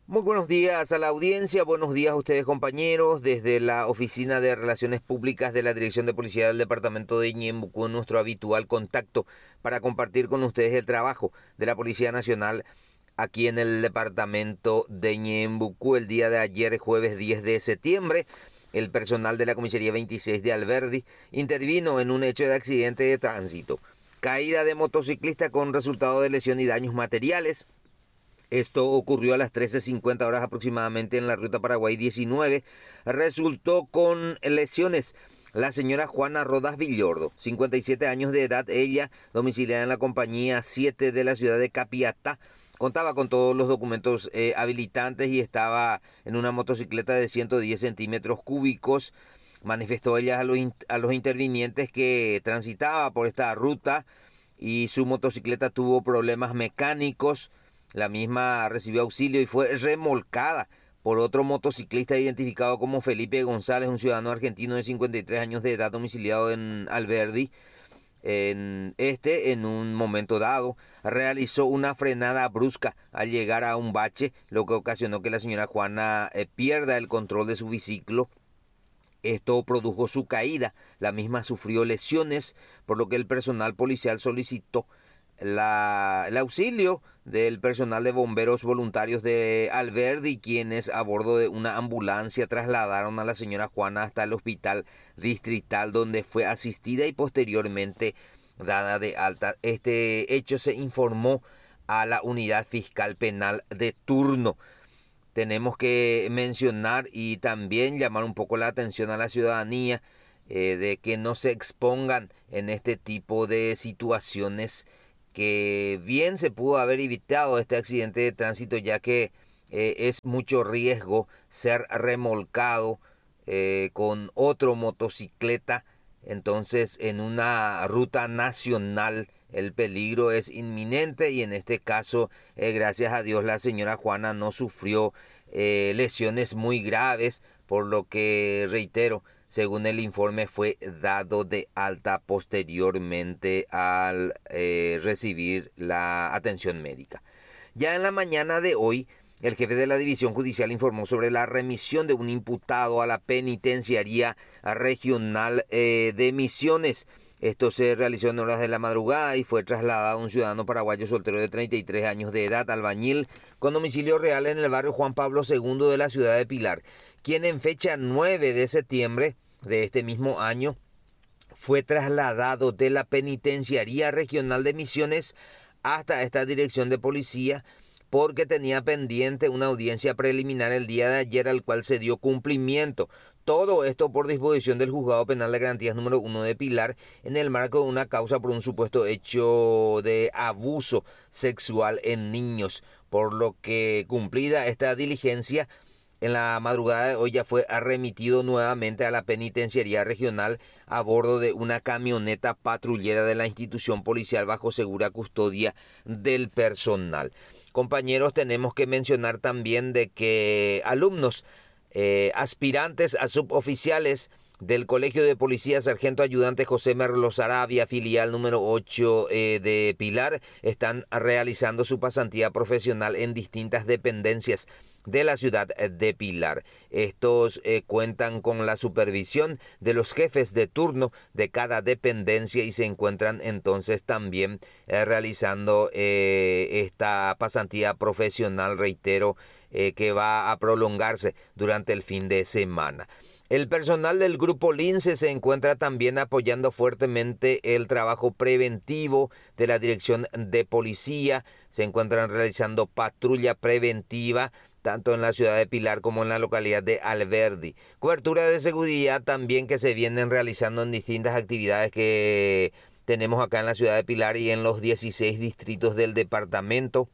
Muy buenos días a la audiencia, buenos días a ustedes compañeros, desde la Oficina de Relaciones Públicas de la Dirección de Policía del Departamento de Ñembucú, nuestro habitual contacto para compartir con ustedes el trabajo de la Policía Nacional aquí en el Departamento de Ñembucú. El día de ayer, jueves 10 de septiembre, el personal de la Comisaría 26 de Alberdi intervino en un hecho de accidente de tránsito. Caída de motociclista con resultado de lesión y daños materiales. Esto ocurrió a las 13:50 horas aproximadamente en la ruta Paraguay 19. Resultó con lesiones la señora Juana Rodas Villordo, 57 años de edad, ella domiciliada en la compañía 7 de la ciudad de Capiatá. Contaba con todos los documentos habilitantes y estaba en una motocicleta de 110 centímetros cúbicos. Manifestó ella a los intervinientes que transitaba por esta ruta y su motocicleta tuvo problemas mecánicos. La misma recibió auxilio y fue remolcada por otro motociclista identificado como Felipe González, un ciudadano argentino de 53 años de edad domiciliado en Alberdi. En un momento dado, realizó una frenada brusca al llegar a un bache, lo que ocasionó que la señora Juana pierda el control de su biciclo. Esto produjo su caída. La misma sufrió lesiones, por lo que el personal policial solicitó el auxilio del personal de bomberos voluntarios de Alberdi, quienes a bordo de una ambulancia trasladaron a la señora Juana hasta el hospital distrital, donde fue asistida y posteriormente dada de alta. Este hecho se informó a la unidad fiscal penal de turno. Tenemos que mencionar y también llamar un poco la atención a la ciudadanía de que no se expongan en este tipo de situaciones, que bien se pudo haber evitado este accidente de tránsito, ya que es mucho riesgo ser remolcado con otro motocicleta. Entonces, en una ruta nacional el peligro es inminente y en este caso, gracias a Dios, la señora Juana no sufrió lesiones muy graves, por lo que, reitero, según el informe, fue dado de alta posteriormente al recibir la atención médica. Ya en la mañana de hoy, el jefe de la División Judicial informó sobre la remisión de un imputado a la Penitenciaría Regional de Misiones. Esto se realizó en horas de la madrugada y fue trasladado a un ciudadano paraguayo soltero de 33 años de edad, albañil, con domicilio real en el barrio Juan Pablo II de la ciudad de Pilar, quien en fecha 9 de septiembre de este mismo año fue trasladado de la Penitenciaría Regional de Misiones hasta esta dirección de policía porque tenía pendiente una audiencia preliminar el día de ayer, al cual se dio cumplimiento. Todo esto por disposición del Juzgado Penal de Garantías número 1 de Pilar, en el marco de una causa por un supuesto hecho de abuso sexual en niños, por lo que, cumplida esta diligencia, en la madrugada de hoy ya fue remitido nuevamente a la Penitenciaría Regional a bordo de una camioneta patrullera de la institución policial bajo segura custodia del personal. Compañeros, tenemos que mencionar también de que alumnos aspirantes a suboficiales del Colegio de Policía Sargento Ayudante José Merlos Arabia, filial número 8 de Pilar, están realizando su pasantía profesional en distintas dependencias de la ciudad de Pilar. Estos cuentan con la supervisión de los jefes de turno de cada dependencia y se encuentran entonces también realizando esta pasantía profesional, reitero, que va a prolongarse durante el fin de semana. El personal del Grupo Lince se encuentra también apoyando fuertemente el trabajo preventivo de la Dirección de Policía. Se encuentran realizando patrulla preventiva tanto en la ciudad de Pilar como en la localidad de Alberdi. Cobertura de seguridad también que se vienen realizando en distintas actividades que tenemos acá en la ciudad de Pilar y en los 16 distritos del departamento.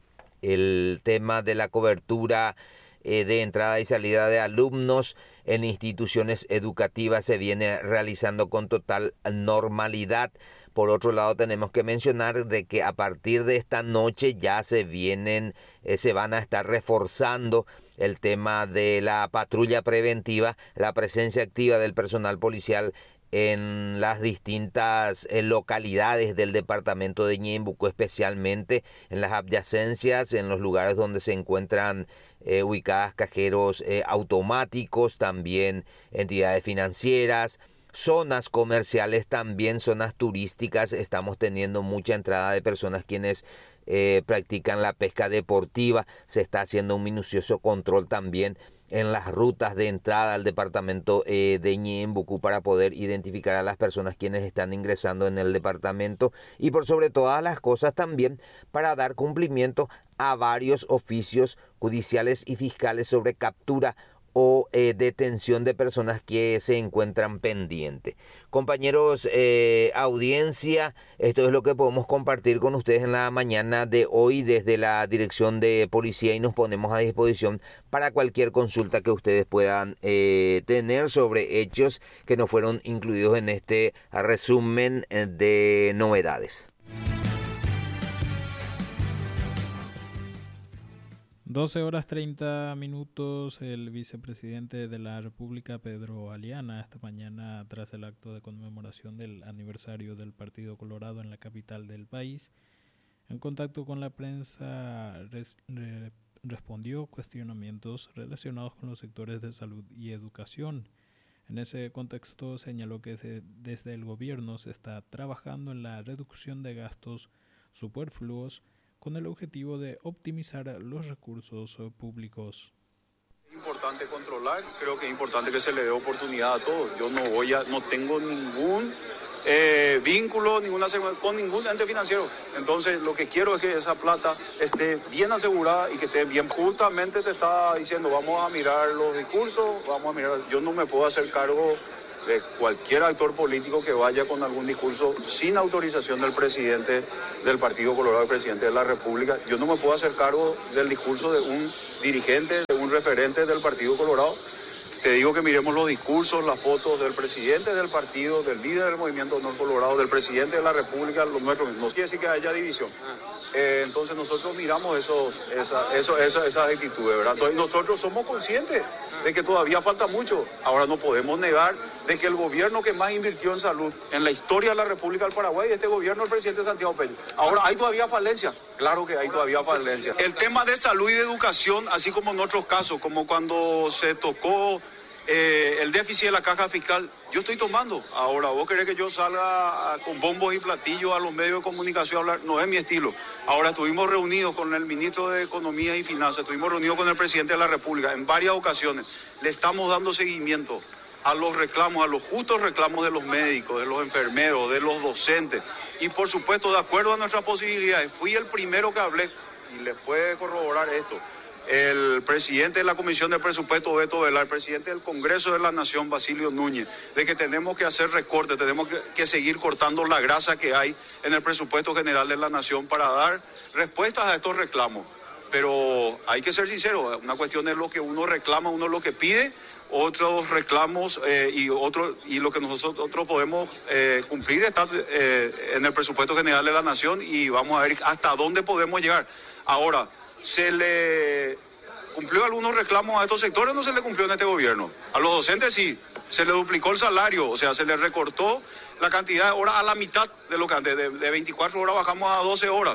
El tema de la cobertura de entrada y salida de alumnos en instituciones educativas se viene realizando con total normalidad. Por otro lado, tenemos que mencionar de que a partir de esta noche ya se van a estar reforzando el tema de la patrulla preventiva, la presencia activa del personal policial en las distintas localidades del departamento de Ñeembucú, especialmente en las adyacencias, en los lugares donde se encuentran ubicadas cajeros automáticos, también entidades financieras, zonas comerciales, también zonas turísticas. Estamos teniendo mucha entrada de personas quienes practican la pesca deportiva. Se está haciendo un minucioso control también en las rutas de entrada al departamento de Ñeembucú para poder identificar a las personas quienes están ingresando en el departamento, y por sobre todas las cosas también para dar cumplimiento a varios oficios judiciales y fiscales sobre captura o detención de personas que se encuentran pendientes. Compañeros, audiencia, esto es lo que podemos compartir con ustedes en la mañana de hoy desde la Dirección de Policía, y nos ponemos a disposición para cualquier consulta que ustedes puedan tener sobre hechos que no fueron incluidos en este resumen de novedades. 12:30. El vicepresidente de la República, Pedro Aliana, esta mañana, tras el acto de conmemoración del aniversario del Partido Colorado en la capital del país, en contacto con la prensa, respondió cuestionamientos relacionados con los sectores de salud y educación. En ese contexto señaló que desde el gobierno se está trabajando en la reducción de gastos superfluos con el objetivo de optimizar los recursos públicos. Es importante controlar, creo que es importante que se le dé oportunidad a todos. Yo no tengo ningún vínculo con ningún ente financiero. Entonces lo que quiero es que esa plata esté bien asegurada y que esté bien. Justamente te estaba diciendo, vamos a mirar los discursos, yo no me puedo hacer cargo de cualquier actor político que vaya con algún discurso sin autorización del presidente del Partido Colorado, el presidente de la República. Yo no me puedo hacer cargo del discurso de un dirigente, de un referente del Partido Colorado. Te digo que miremos los discursos, las fotos del presidente del partido, del líder del Movimiento Honor Colorado, del presidente de la República, los nuestros. No quiere decir que haya división. Entonces nosotros miramos esas actitudes, ¿verdad? Entonces nosotros somos conscientes de que todavía falta mucho. Ahora no podemos negar de que el gobierno que más invirtió en salud en la historia de la República del Paraguay, este gobierno, el presidente Santiago Peña. Ahora, ¿hay todavía falencia? Claro que hay todavía falencia. El tema de salud y de educación, así como en otros casos, como cuando se tocó el déficit de la caja fiscal, yo estoy tomando. Ahora, vos querés que yo salga con bombos y platillos a los medios de comunicación a hablar, no es mi estilo. Ahora, estuvimos reunidos con el ministro de Economía y Finanzas, estuvimos reunidos con el presidente de la República en varias ocasiones. Le estamos dando seguimiento a los reclamos, a los justos reclamos de los médicos, de los enfermeros, de los docentes. Y por supuesto, de acuerdo a nuestras posibilidades, fui el primero que hablé, y les puede corroborar esto, el presidente de la Comisión de Presupuesto, Beto Velar, el presidente del Congreso de la Nación, Basilio Núñez, de que tenemos que hacer recortes, tenemos que seguir cortando la grasa que hay en el presupuesto general de la Nación para dar respuestas a estos reclamos. Pero hay que ser sincero, una cuestión es lo que uno reclama, uno lo que pide, otros reclamos y lo que nosotros podemos cumplir está en el presupuesto general de la Nación, y vamos a ver hasta dónde podemos llegar. Ahora, ¿se le cumplió algunos reclamos a estos sectores o no se le cumplió en este gobierno? A los docentes sí, se le duplicó el salario, o sea, se le recortó la cantidad de horas a la mitad de lo que antes, de 24 horas bajamos a 12 horas.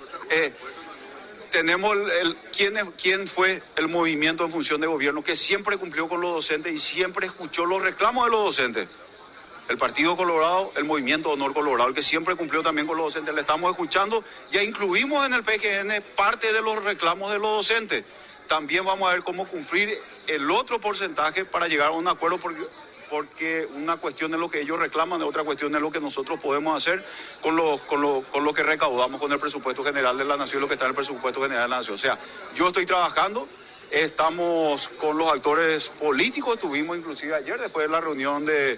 Tenemos quién fue el movimiento en función de gobierno que siempre cumplió con los docentes y siempre escuchó los reclamos de los docentes. El Partido Colorado, el Movimiento Honor Colorado, el que siempre cumplió también con los docentes. Le estamos escuchando, ya incluimos en el PGN parte de los reclamos de los docentes. También vamos a ver cómo cumplir el otro porcentaje para llegar a un acuerdo, porque una cuestión es lo que ellos reclaman, otra cuestión es lo que nosotros podemos hacer con lo que recaudamos con el presupuesto general de la Nación, lo que está en el presupuesto general de la Nación. O sea, yo estoy trabajando, estamos con los actores políticos, estuvimos inclusive ayer después de la reunión de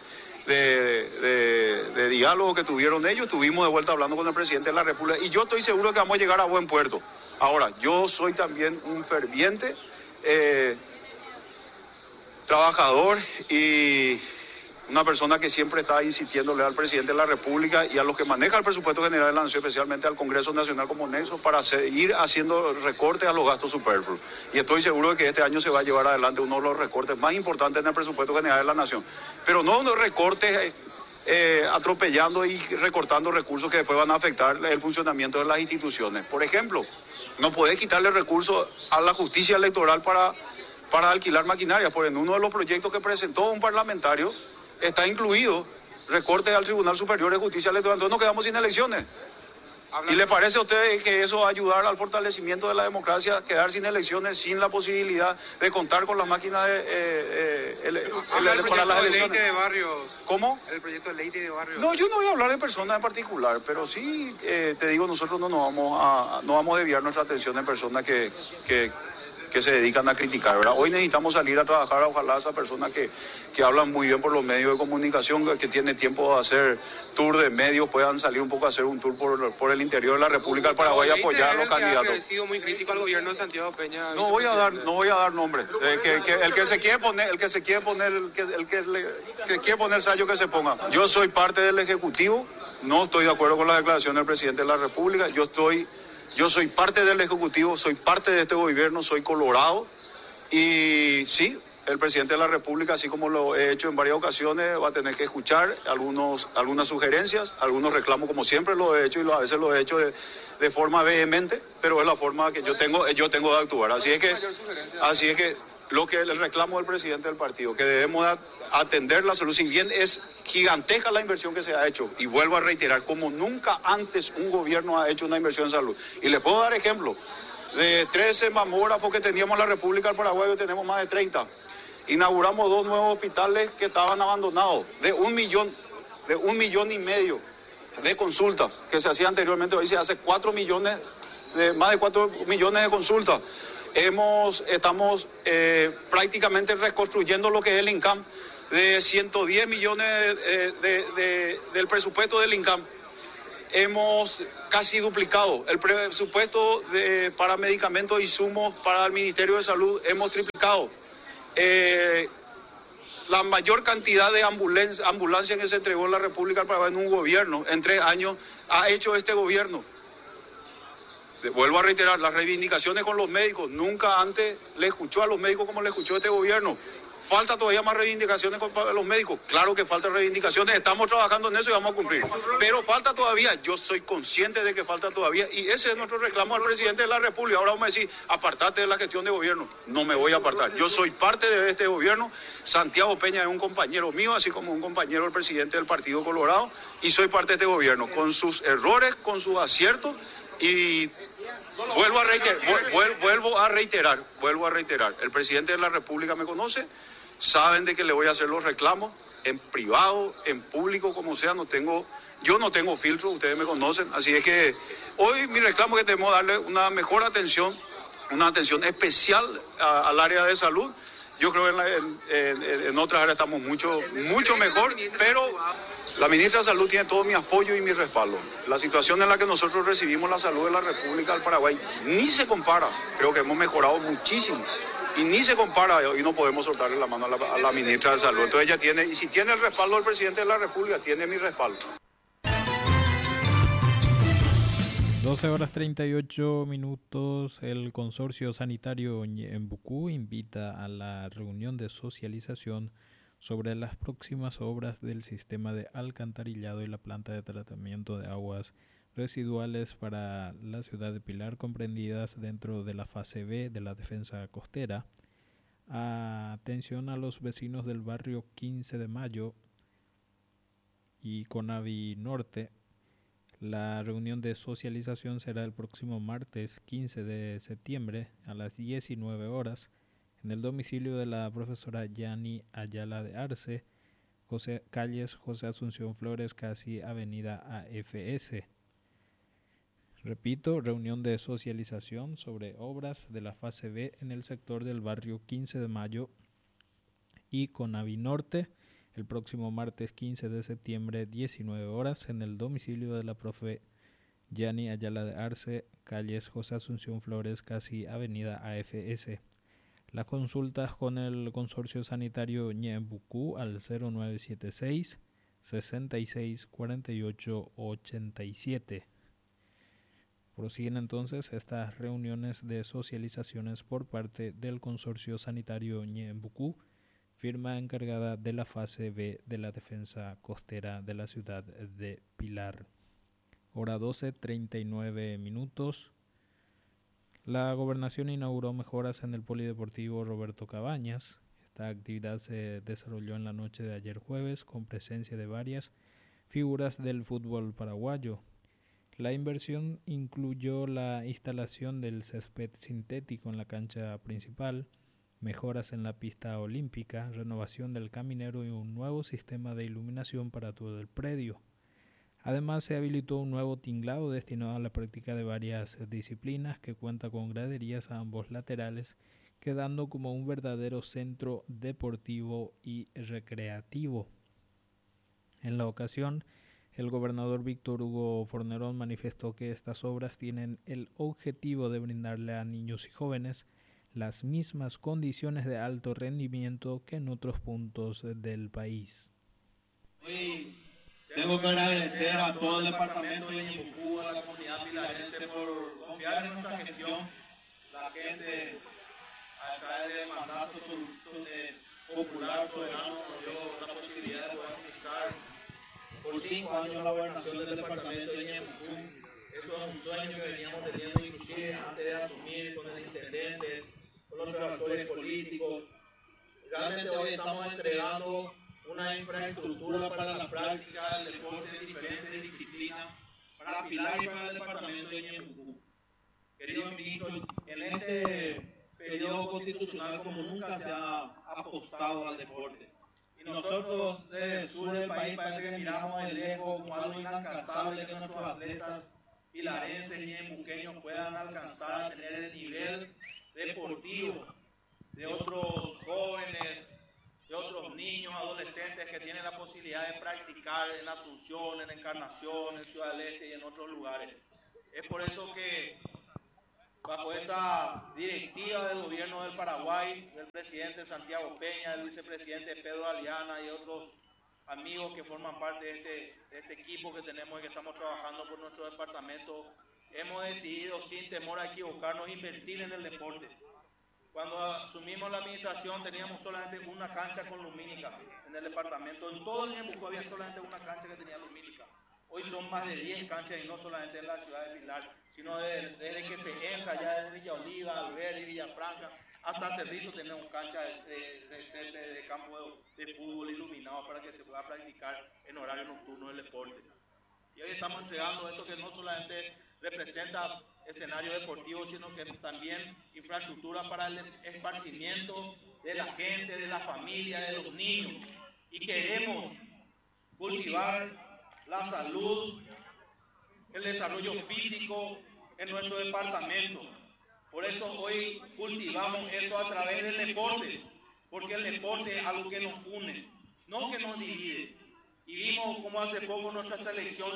diálogo que tuvieron ellos, estuvimos de vuelta hablando con el presidente de la República, y yo estoy seguro que vamos a llegar a buen puerto. Ahora, yo soy también un ferviente trabajador y una persona que siempre está insistiéndole al presidente de la República y a los que manejan el presupuesto general de la Nación, especialmente al Congreso Nacional como nexo, para seguir haciendo recortes a los gastos superfluos. Y estoy seguro de que este año se va a llevar adelante uno de los recortes más importantes en el presupuesto general de la Nación. Pero no unos recortes atropellando y recortando recursos que después van a afectar el funcionamiento de las instituciones. Por ejemplo, no podés quitarle recursos a la justicia electoral para alquilar maquinaria, porque en uno de los proyectos que presentó un parlamentario está incluido recortes al Tribunal Superior de Justicia Electoral. Entonces nos quedamos sin elecciones. ¿Y le parece a usted que eso va a ayudar al fortalecimiento de la democracia, quedar sin elecciones, sin la posibilidad de contar con las máquinas para las elecciones? Ley de barrios. ¿Cómo? El proyecto de ley de barrios. No, yo no voy a hablar de personas en particular, pero sí, te digo, nosotros no vamos a desviar nuestra atención en personas que se dedican a criticar, ¿verdad? Hoy necesitamos salir a trabajar, ojalá esas personas que hablan muy bien por los medios de comunicación, que tienen tiempo de hacer tour de medios, puedan salir un poco a hacer un tour por el interior de la República del Paraguay y apoyar a los candidatos. Ha sido muy crítico al gobierno de Santiago Peña. No voy a dar nombre. El que se quiere poner sallo que se ponga. Yo soy parte del Ejecutivo, no estoy de acuerdo con la declaración del presidente de la República, yo soy parte del Ejecutivo, soy parte de este gobierno, soy colorado y sí, el presidente de la República, así como lo he hecho en varias ocasiones, va a tener que escuchar algunas sugerencias, algunos reclamos, como siempre lo he hecho y a veces lo he hecho de forma vehemente, pero es la forma que yo tengo de actuar. Así es que lo que el reclamo del presidente del partido, que debemos atender la salud, si bien es gigantesca la inversión que se ha hecho, y vuelvo a reiterar, como nunca antes un gobierno ha hecho una inversión en salud. Y les puedo dar ejemplo, de 13 mamógrafos que teníamos en la República del Paraguay, hoy tenemos más de 30. Inauguramos 2 nuevos hospitales que estaban abandonados, de 1 millón y medio de consultas que se hacía anteriormente, hoy se hace más de 4 millones de consultas. Estamos prácticamente reconstruyendo lo que es el INCAM, de 110 millones del presupuesto del INCAM. Hemos casi duplicado el presupuesto para medicamentos e insumos para el Ministerio de Salud, hemos triplicado. La mayor cantidad de ambulancias que se entregó en la República del Paraguay en un gobierno, en 3 años, ha hecho este gobierno. Vuelvo a reiterar, las reivindicaciones con los médicos, nunca antes le escuchó a los médicos como le escuchó este gobierno. ¿Falta todavía más reivindicaciones con los médicos? Claro que faltan reivindicaciones, estamos trabajando en eso y vamos a cumplir. Pero falta todavía, yo soy consciente de que falta todavía y ese es nuestro reclamo al presidente de la República. Ahora vamos a decir, apartate de la gestión de gobierno. No me voy a apartar, yo soy parte de este gobierno. Santiago Peña es un compañero mío, así como un compañero del presidente del Partido Colorado, y soy parte de este gobierno, con sus errores, con sus aciertos. Y vuelvo a reiterar, el presidente de la República me conoce, saben de que le voy a hacer los reclamos en privado, en público, como sea, yo no tengo filtro, ustedes me conocen, así es que hoy mi reclamo es que debemos darle una mejor atención, una atención especial al área de salud. Yo creo que en otras áreas estamos mucho mejor, pero la ministra de Salud tiene todo mi apoyo y mi respaldo. La situación en la que nosotros recibimos la salud de la República del Paraguay ni se compara. Creo que hemos mejorado muchísimo y ni se compara y no podemos soltarle la mano a la ministra de Salud. Entonces ella tiene, y si tiene el respaldo del presidente de la República, tiene mi respaldo. 12:38. El Consorcio Sanitario Ñeembucú invita a la reunión de socialización sobre las próximas obras del sistema de alcantarillado y la planta de tratamiento de aguas residuales para la ciudad de Pilar, comprendidas dentro de la fase B de la defensa costera. Atención a los vecinos del barrio 15 de Mayo y Conavi Norte. La reunión de socialización será el próximo martes 15 de septiembre a las 19 horas en el domicilio de la profesora Yani Ayala de Arce, calles José Asunción Flores, casi avenida AFS. Repito, reunión de socialización sobre obras de la fase B en el sector del barrio 15 de Mayo y Conavi Norte, el próximo martes 15 de septiembre, 19 horas, en el domicilio de la profe Yani Ayala de Arce, calles José Asunción Flores, casi avenida AFS. Las consultas con el Consorcio Sanitario Ñeembucú al 0976 66 48 87. Prosiguen entonces estas reuniones de socializaciones por parte del Consorcio Sanitario Ñeembucú, firma encargada de la fase B de la defensa costera de la ciudad de Pilar. Hora 12:39 minutos. La gobernación inauguró mejoras en el polideportivo Roberto Cabañas. Esta actividad se desarrolló en la noche de ayer jueves con presencia de varias figuras del fútbol paraguayo. La inversión incluyó la instalación del césped sintético en la cancha principal, mejoras en la pista olímpica, renovación del caminero y un nuevo sistema de iluminación para todo el predio. Además, se habilitó un nuevo tinglado destinado a la práctica de varias disciplinas que cuenta con graderías a ambos laterales, quedando como un verdadero centro deportivo y recreativo. En la ocasión, el gobernador Víctor Hugo Fornerón manifestó que estas obras tienen el objetivo de brindarle a niños y jóvenes las mismas condiciones de alto rendimiento que en otros puntos del país. Hoy tengo que agradecer a todo el departamento de Ñeembucú, a la comunidad pilarense por confiar en nuestra gestión. La gente, a través del mandato popular soberano, nos dio la posibilidad de poder administrar por 5 años la gobernación del departamento de Ñeembucú. Eso es un sueño que veníamos teniendo inclusive antes de asumir con el intendente, con los actores políticos. Realmente hoy estamos entregando una infraestructura para la práctica del deporte en diferentes disciplinas, para Pilar y para el departamento de Ñeembucú. Querido ministro, en este periodo constitucional como nunca se ha apostado al deporte. Y nosotros desde el sur del país parece que miramos de lejos como algo inalcanzable que nuestros atletas pilarenses y ñeembuqueños puedan alcanzar a tener el nivel deportivo de otros jóvenes, de otros niños, adolescentes que tienen la posibilidad de practicar en Asunción, en Encarnación, en Ciudad del Este y en otros lugares. Es por eso que bajo esa directiva del gobierno del Paraguay, del presidente Santiago Peña, del vicepresidente Pedro Aliana y otros amigos que forman parte de este equipo que tenemos y que estamos trabajando por nuestro departamento, hemos decidido sin temor a equivocarnos invertir en el deporte. Cuando asumimos la administración teníamos solamente una cancha con lumínica en el departamento. En todo el Ñeembucú había solamente una cancha que tenía lumínica. Hoy son más de 10 canchas y no solamente en la ciudad de Pilar, sino desde que se entra ya desde Villa Oliva, Alberdi, Villafranca, hasta Cerrito tenemos canchas de campo de fútbol iluminados para que se pueda practicar en horario nocturno el deporte. Y hoy estamos entregando esto que no solamente representa escenario deportivo, sino que también infraestructura para el esparcimiento de la gente, de la familia, de los niños. Y queremos cultivar la salud, el desarrollo físico en nuestro departamento. Por eso hoy cultivamos eso a través del deporte, porque el deporte es algo que nos une, no que nos divide. Y vimos como hace poco nuestra selección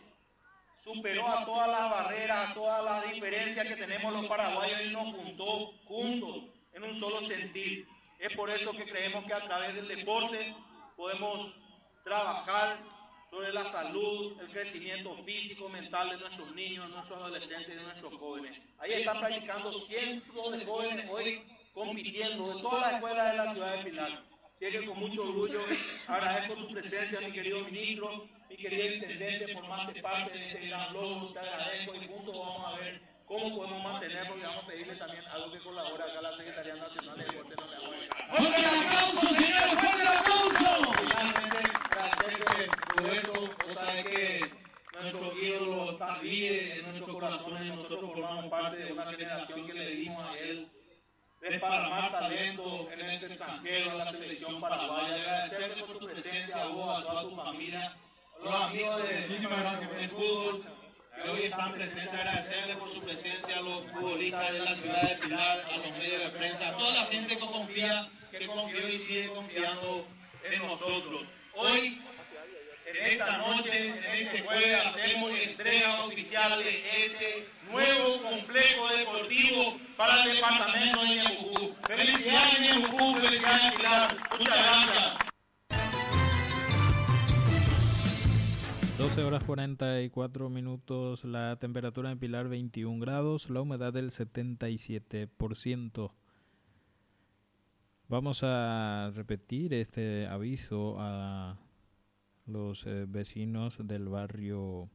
superó a todas las barreras, a todas las diferencias que tenemos los paraguayos y nos juntó juntos en un solo sentir. Es por eso que creemos que a través del deporte podemos trabajar sobre la salud, el crecimiento físico, mental de nuestros niños, de nuestros adolescentes y de nuestros jóvenes. Ahí están practicando cientos de jóvenes hoy compitiendo de todas las escuelas de la ciudad de Pilar. Así que con mucho orgullo agradezco tu presencia, mi querido ministro, mi querido intendente, formaste parte de este gran logro, te agradezco y juntos vamos a ver cómo podemos mantenerlo y vamos a pedirle también algo que colabore acá a la Secretaría Nacional de Deportes. ¡Fuerte el aplauso, señores! ¡Fuerte el aplauso! Finalmente, agradecerte, Roberto, vos sabés que nuestro ídolo vive en nuestros corazones y nosotros formamos parte de una generación que le dimos a él desparramar talento en el extranjero, en la selección paraguaya. Agradecerte por tu presencia, a vos, a toda tu familia, a los amigos del fútbol que hoy están presentes. Agradecerle por su presencia a los futbolistas de la ciudad de Pilar, a los medios de prensa, a toda la gente que confía, que confió y sigue confiando en nosotros. Hoy, en esta noche, en este jueves, hacemos entrega oficial de este nuevo complejo deportivo para el departamento de Ñeembucú. ¡Felicidades Ñeembucú! ¡Felicidades Pilar! ¡Muchas gracias! 12 horas 44 minutos, la temperatura en Pilar 21 grados, la humedad del 77%. Vamos a repetir este aviso a los vecinos del barrio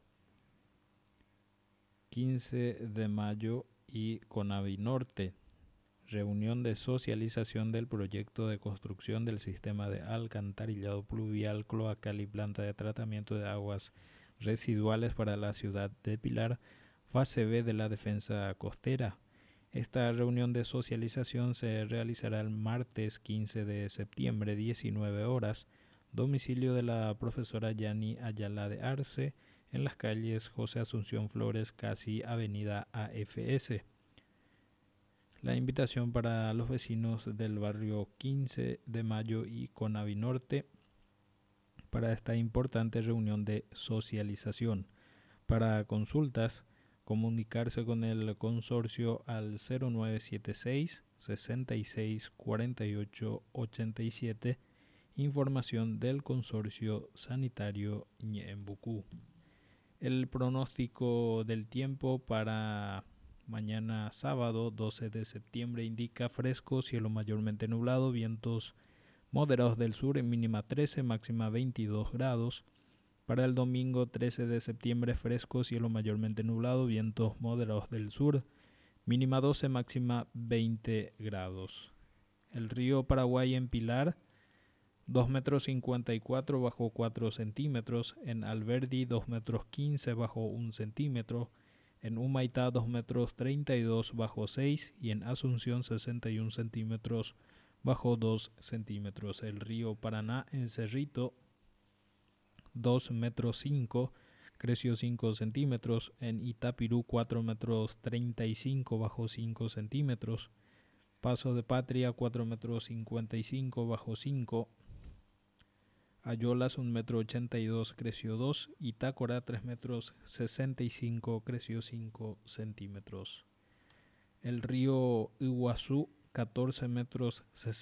15 de Mayo y Conavi Norte. Reunión de socialización del proyecto de construcción del sistema de alcantarillado pluvial, cloacal y planta de tratamiento de aguas residuales para la ciudad de Pilar, fase B de la defensa costera. Esta reunión de socialización se realizará el martes 15 de septiembre, 19 horas, domicilio de la profesora Yani Ayala de Arce, en las calles José Asunción Flores, casi avenida AFS. La invitación para los vecinos del barrio 15 de Mayo y Conavi Norte para esta importante reunión de socialización. Para consultas, comunicarse con el consorcio al 0976 66 48 87, información del consorcio sanitario Ñembucú. El pronóstico del tiempo para mañana sábado 12 de septiembre indica fresco, cielo mayormente nublado, vientos moderados del sur en mínima 13, máxima 22 grados. Para el domingo 13 de septiembre fresco, cielo mayormente nublado, vientos moderados del sur, mínima 12, máxima 20 grados. El río Paraguay en Pilar, 2,54 metros bajo 4 centímetros. En Alberdi, 2,15 metros bajo 1 centímetro. En Humaitá, 2,32 metros bajo 6. Y en Asunción, 61 centímetros bajo 2 centímetros. El río Paraná en Cerrito, 2,5 metros, creció 5 centímetros. En Itapirú, 4,35 metros bajo 5 centímetros. Paso de Patria, 4,55 metros bajo 5. Ayolas, 1,82 metros, creció 2. Y Tácora, 3,65 metros, creció 5 centímetros. El río Iguazú, 14 metros